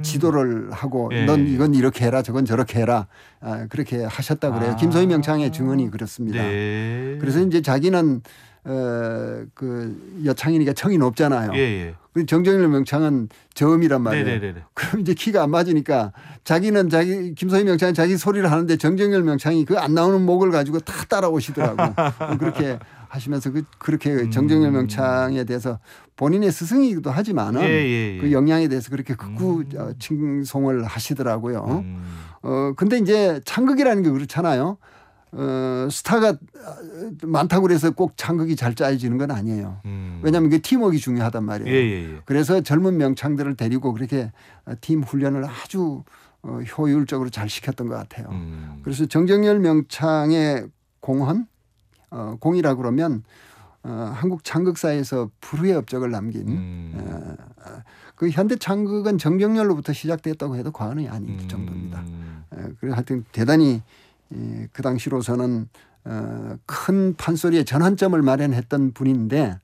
지도를 하고 예. 넌 이건 이렇게 해라 저건 저렇게 해라 그렇게 하셨다고 그래요. 김소희 명창의 증언이 그렇습니다. 네. 그래서 이제 자기는 그 여창이니까 청이 높잖아요. 예. 정정일 명창은 저음이란 말이에요. 네네네. 그럼 이제 키가 안 맞으니까 자기는 김소희 명창은 자기 소리를 하는데 정정일 명창이 그 안 나오는 목을 가지고 다 따라오시더라고. 그렇게 하시면서 그렇게 정정일 명창에 대해서 본인의 스승이기도 하지만은 그 역량에 대해서 그렇게 극구 칭송을 하시더라고요. 근데 이제 창극이라는 게 그렇잖아요. 스타가 많다고 그래서 꼭 창극이 잘 짜여지는 건 아니에요. 왜냐하면 그 팀워크가 중요하단 말이에요. 그래서 젊은 명창들을 데리고 그렇게 팀 훈련을 아주 효율적으로 잘 시켰던 것 같아요. 그래서 정정열 명창의 공헌, 공이라 그러면 한국 창극사에서 불후의 업적을 남긴 그 현대 창극은 정정열로부터 시작됐다고 해도 과언이 아닐 정도입니다. 그래서 하여튼 대단히 그 당시로서는 큰 판소리의 전환점을 마련했던 분인데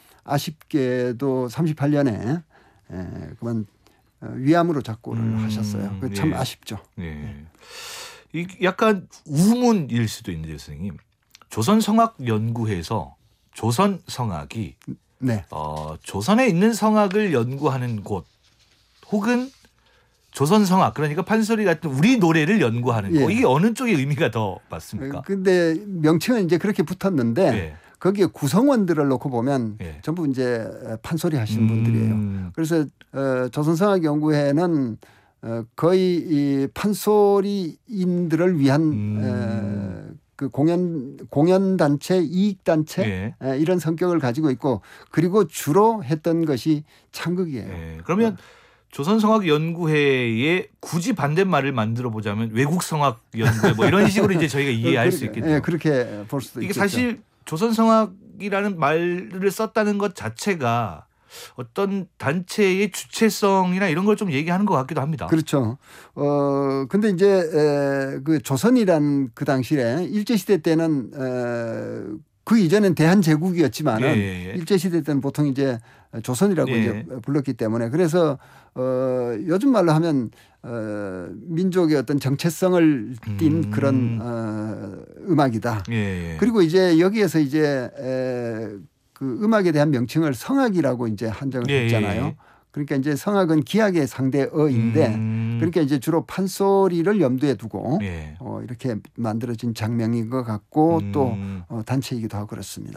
아쉽게도 38년에 그만 위암으로 작고를 하셨어요. 참 아쉽죠. 네. 이 약간 우문일 수도 있는데요, 선생님. 조선성악연구회에서 조선성악이 조선에 있는 성악을 연구하는 곳 혹은 조선성악 그러니까 판소리 같은 우리 노래를 연구하는 거 이게 어느 쪽의 의미가 더 맞습니까? 근데 명칭은 이제 그렇게 붙었는데 거기에 구성원들을 놓고 보면 전부 이제 판소리 하시는 분들이에요. 그래서 조선성악연구회는 거의 이 판소리인들을 위한 그 공연 단체, 이익 단체 이런 성격을 가지고 있고 그리고 주로 했던 것이 창극이에요. 그러면 조선성악연구회에 굳이 반대말을 만들어 보자면 외국성악연구회 뭐 이런 식으로 이제 저희가 이해할 수 있겠네요. 그렇게 볼 수도 이게 있겠죠. 사실 조선성악이라는 말을 썼다는 것 자체가 어떤 단체의 주체성이나 이런 걸 좀 얘기하는 것 같기도 합니다. 그렇죠. 근데 이제 그 조선이란 그 당시에 일제시대 때는 그 이전엔 대한제국이었지만은 일제시대 때는 보통 이제 조선이라고 이제 불렀기 때문에 그래서 요즘 말로 하면 민족의 어떤 정체성을 띤 그런 음악이다. 그리고 이제 여기에서 이제 그 음악에 대한 명칭을 성악이라고 이제 한정을 했잖아요. 그러니까 이제 성악은 기악의 상대어인데 그러니까 이제 주로 판소리를 염두에 두고 이렇게 만들어진 장명인 것 같고 또 단체이기도 하고 그렇습니다.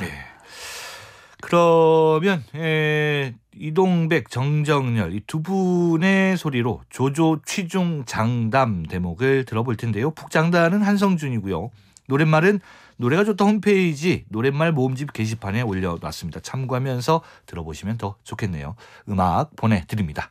그러면 이동백, 정정열 이 두 분의 소리로 조조, 취중, 장담 대목을 들어볼 텐데요. 북장단은 한성준이고요. 노랫말은 노래가 좋다 홈페이지 노랫말 모음집 게시판에 올려놨습니다. 참고하면서 들어보시면 더 좋겠네요. 음악 보내드립니다.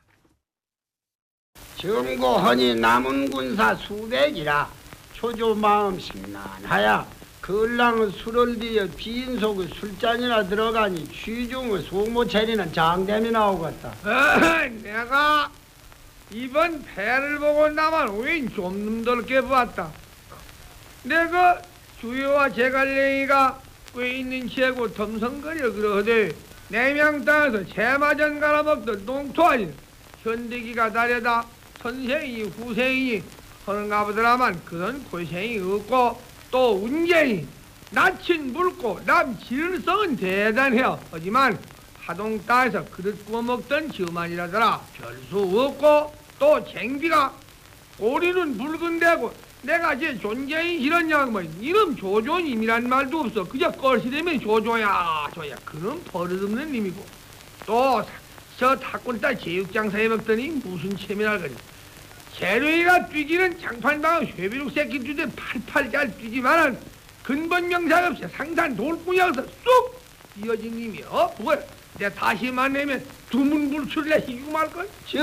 점고하니 남은 군사 수백이라 초조 마음 심란하야 걸랑은 술을 뒤에 빈속의 술잔이나 들어가니 취중의 속모 차리는 장담이 나오겠다. 내가 이번 패를 보고 나만 오인 좀 넓게 봤다. 내가 주여와 제갈랭이가 왜 있는 채고 덤성거려 그러되 내명 땅에서 제마전 갈아먹던 농토하니 현대기가 다르다 선생이니 후생이니 하는가 보더라만 그런 고생이 없고 또 운전이 낯은 묽고 남 질성은 대단해요. 하지만 하동 땅에서 그릇 구워먹던 저만이라더라 별 수 없고 또 쟁비가 꼬리는 붉은데고 내가 제 존재이 이런냐 뭐 이름 조조님이란 말도 없어. 그저 껄시되면 조조야 조야 그런 버릇없는 님이고 또 저 탁군딸 제육장사에 먹더니 무슨 체면할 거니. 재료이가 뛰기는 장판방은 회비룩 새끼 주제 팔팔 잘 뛰지만은 근본 명상 없이 상산 돌꾸녕에서 쑥 이어진 님이 뭐야 내 다시 만나면 두문불출래 희귀 말걸.